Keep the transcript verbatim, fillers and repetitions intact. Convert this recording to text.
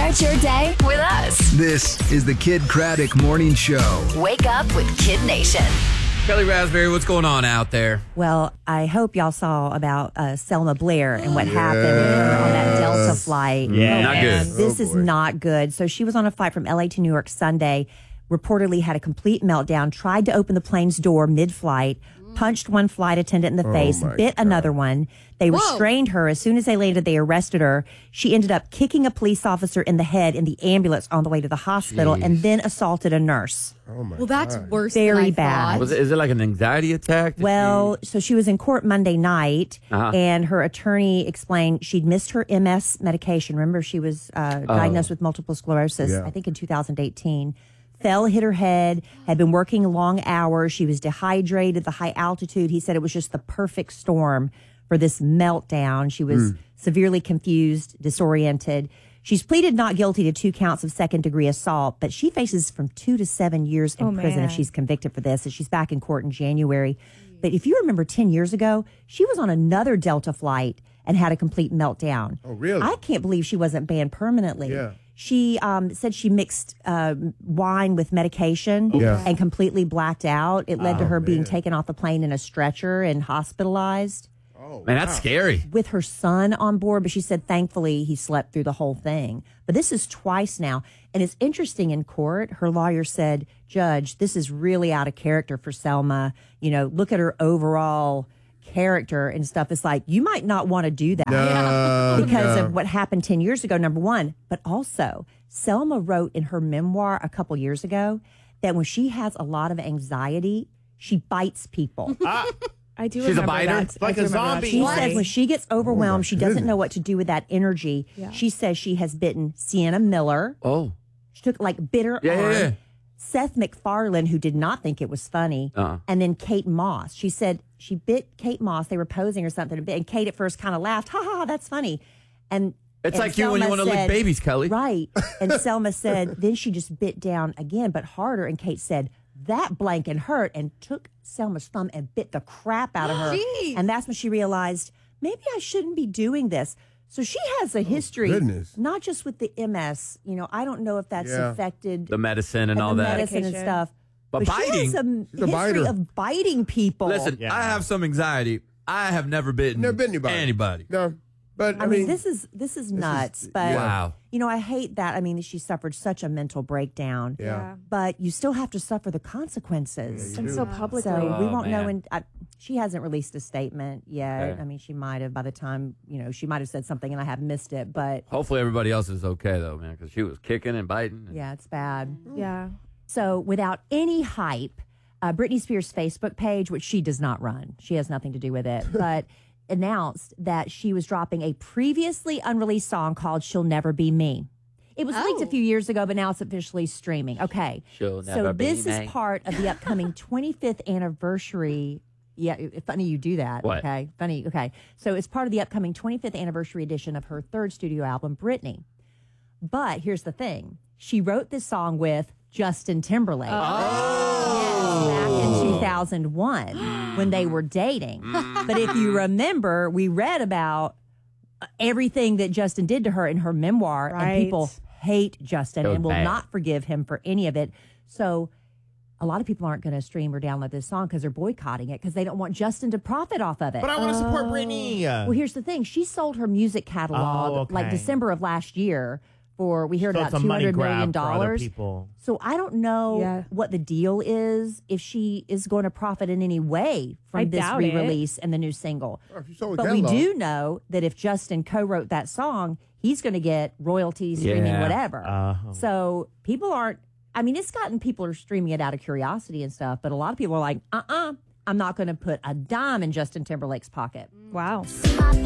Start your day with us. This is the Kid Craddock Morning Show. Wake up with Kid Nation. Kelly Raspberry, what's going on out there? Well, I hope y'all saw about uh, Selma Blair and what happened with her on that Delta flight. Yeah, not good. And This Oh, is boy. not good. So she was on a flight from L A to New York Sunday, reportedly had a complete meltdown, tried to open the plane's door mid-flight, punched one flight attendant in the face, my bit God. another one. They restrained her. As soon as they landed, they arrested her. She ended up kicking a police officer in the head in the ambulance on the way to the hospital and then assaulted a nurse. Oh my Well, that's God. worse. Very than I bad. thought. Was it, is it like an anxiety attack? Did Well, so she was in court Monday night, Uh-huh. and her attorney explained she'd missed her M S medication. Remember, she was uh, diagnosed with multiple sclerosis, Yeah. I think in two thousand eighteen. Fell, hit her head, had been working long hours. She was dehydrated, the high altitude. He said it was just the perfect storm for this meltdown. She was severely confused, disoriented. She's pleaded not guilty to two counts of second degree assault, but she faces from two to seven years in Oh, prison if man. she's convicted for this. And she's back in court in January. But if you remember ten years ago, she was on another Delta flight and had a complete meltdown. Oh, really? I can't believe she wasn't banned permanently. Yeah. She um, said she mixed uh, wine with medication Yeah. and completely blacked out. It led to her being man. taken off the plane in a stretcher and hospitalized Oh, Man, that's scary. with her son on board. But she said thankfully he slept through the whole thing. But this is twice now. And it's interesting in court. Her lawyer said, Judge, this is really out of character for Selma. You know, look at her overall character and stuff. It's like, you might not want to do that No, because no. of what happened ten years ago, number one. But also, Selma wrote in her memoir a couple years ago that when she has a lot of anxiety, she bites people. I do She's a remember biter? that. It's I like do a remember that zombie. She story. says when she gets overwhelmed, she doesn't goodness. know what to do with that energy. Yeah. She says she has bitten Sienna Miller. Oh. She took like bitter Yeah, yeah, arm. yeah. Seth MacFarlane, who did not think it was funny, Uh-uh. and then Kate Moss. She said she bit Kate Moss. They were posing or something, and Kate at first kind of laughed. Ha ha, ha, that's funny. And It's and like you when you Selma want to lick said- babies, Kelly. Right. And Selma said, then she just bit down again, but harder. And Kate said, that blanket hurt, and took Selma's thumb and bit the crap out of her. Jeez. And that's when she realized, maybe I shouldn't be doing this. So she has a history, goodness. not just with the M S. You know, I don't know if that's Yeah. affected The medicine and and all the that. medicine and Medication. stuff. But she has biting- a She's a history biter. of biting people. Listen, Yeah. I have some anxiety. I have never bitten, Never bit anybody. anybody. No, but I, I mean, this is this is nuts, but Wow. you know, I hate that. I mean, she suffered such a mental breakdown. Yeah. But you still have to suffer the consequences. And so publicly. So we Oh, won't know. man. And I, she hasn't released a statement yet. Okay. I mean, she might have by the time you know she might have said something, and I have missed it. But Hopefully everybody else is okay, though, man, because she was kicking and biting. and- yeah, it's bad. Yeah. So without any hype, uh, Britney Spears' Facebook page, which she does not run, she has nothing to do with it, but announced that she was dropping a previously unreleased song called "She'll Never Be Me." It was leaked a Oh. few years ago, but now it's officially streaming. Okay. She'll So never be this is me. part of the upcoming twenty-fifth anniversary. Yeah, it- funny you do that. What? Okay, funny. Okay, so it's part of the upcoming twenty-fifth anniversary edition of her third studio album, Britney. But here's the thing: she wrote this song with Justin Timberlake. Yes, back in two thousand one when they were dating. But if you remember, we read about everything that Justin did to her in her memoir, Right. and people hate Justin It was and will bad. not forgive him for any of it. So a lot of people aren't going to stream or download this song because they're boycotting it because they don't want Justin to profit off of it. But I want to support Britney. Well, here's the thing. She sold her music catalog Oh, okay. like December of last year for, we heard So about it's a two money hundred million grab for other dollars. people. So I don't know Yeah. what the deal is, if she is going to profit in any way from I this doubt it. re-release and the new single. Oh, if you sold a But we catalog. do know that if Justin co-wrote that song, he's going to get royalties, streaming, Yeah. whatever. Uh-huh. So people aren't, I mean, it's gotten people are streaming it out of curiosity and stuff, but a lot of people are like, uh-uh, I'm not going to put a dime in Justin Timberlake's pocket. Wow. My